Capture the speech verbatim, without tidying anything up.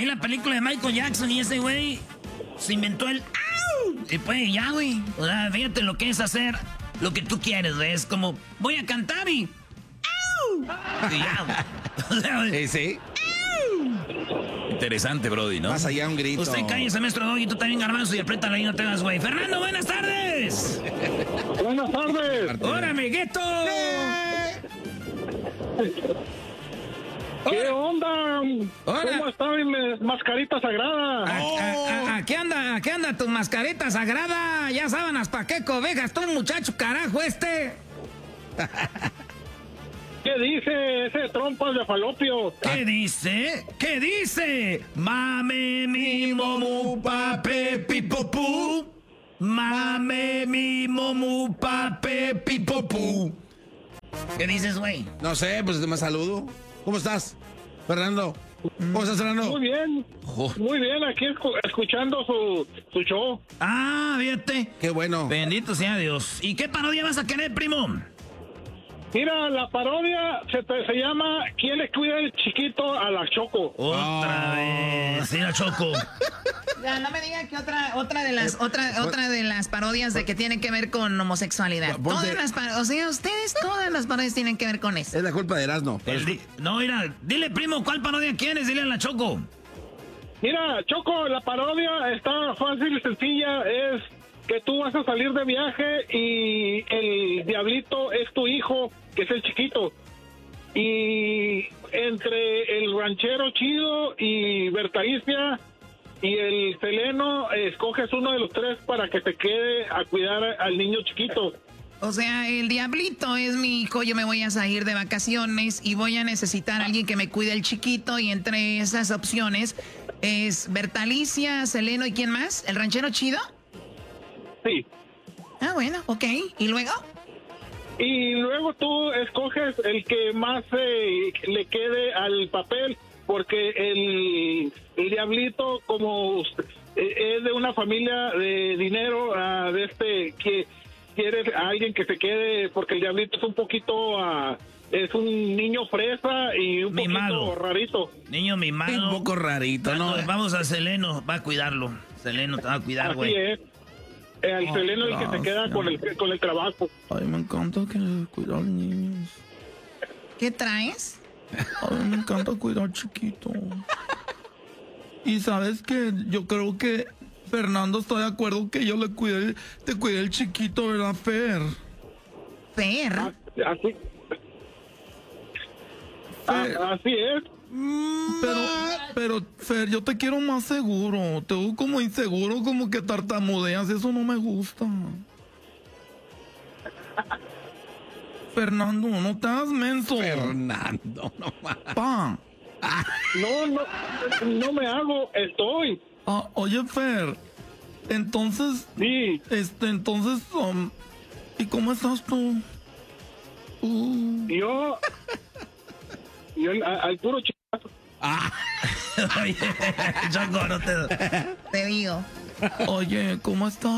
vi la película de Michael Jackson y ese güey se inventó el ¡au! Y pues ya, güey. O sea, fíjate lo que es hacer lo que tú quieres, güey. Es como, voy a cantar y ¡au! Y ya, güey. O sea, ¿Sí? ¿Sí? Interesante, Brody, ¿no? Más allá un grito. Usted cállese, maestro Doggy, tú también, Garbanzo, y apriétale ahí, no te hagas, güey. Fernando, buenas tardes. Buenas tardes. Hola, amiguito. ¿Qué onda? Hola. ¿Cómo está mi mascarita sagrada? ¿A, a, a, a qué anda, a qué anda tu mascarita sagrada? Ya sábanas, ¿pa' qué cobejas? Tú un muchacho carajo este. ¿Qué dice ese trompas de falopio? ¿Qué dice? ¿Qué dice? Mame mi momu pape pipopú. Mame mi momu pape pipopú. ¿Qué dices, güey? No sé, pues te me saludo. ¿Cómo estás, Fernando? ¿Cómo estás, Fernando? Muy bien. Muy bien, aquí escu- escuchando su, su show. Ah, fíjate. Qué bueno. Bendito sea Dios. ¿Y qué parodia vas a querer, primo? Mira, la parodia se, se llama ¿Quién le cuida el chiquito a la Choco? Otra Oh. vez. Sí, la Choco. Ya, no me diga que otra otra de las otra otra de las parodias de que tienen que ver con homosexualidad. Ponte- Todas las par- o sea, ustedes todas las parodias tienen que ver con eso. Es la culpa de Erasmo. El di- no, mira, dile, primo, ¿cuál parodia quieres? Dile a la Choco. Mira, Choco, la parodia está fácil y sencilla. Es que tú vas a salir de viaje y el diablito es tu hijo, que es el chiquito. Y entre el ranchero chido y Bertalicia y el Seleno, escoges uno de los tres para que te quede a cuidar al niño chiquito. O sea, el diablito es mi hijo, yo me voy a salir de vacaciones y voy a necesitar a alguien que me cuide el chiquito y entre esas opciones es Bertalicia, Seleno y ¿quién más? ¿El ranchero chido? Sí. Ah, bueno, ok. ¿Y luego? Y luego tú escoges el que más eh, le quede al papel, porque el, el diablito, como eh, es de una familia de dinero, uh, de este, que quiere a alguien que se quede, porque el diablito es un poquito, uh, es un niño fresa y un Mimado. poquito rarito. Niño mimado. Un poco rarito, ¿no? Vamos, vamos a Seleno, va a cuidarlo. Seleno te va a cuidar, Así güey. es. El Oh, Seleno es el que se queda con el, con el trabajo. Ay, me encanta que cuidar niños. ¿Qué traes? Ay, me encanta cuidar chiquito. Y sabes que yo creo que Fernando está de acuerdo que yo le cuide, te cuide el chiquito, ¿verdad, Fer? Per. Así, Ah, así es. Pero, pero, Fer, yo te quiero más seguro. Te veo como inseguro, como que tartamudeas. Eso no me gusta. Fernando, no te hagas menso. Fernando, no más. Pa. No, no, no me hago, estoy. Ah, oye, Fer. Entonces, Sí. este, entonces, um, ¿y cómo estás tú? Uh, Yo, yo al, al puro chicazo. Oye, Choco, no te... Te digo. oye, ¿cómo estás?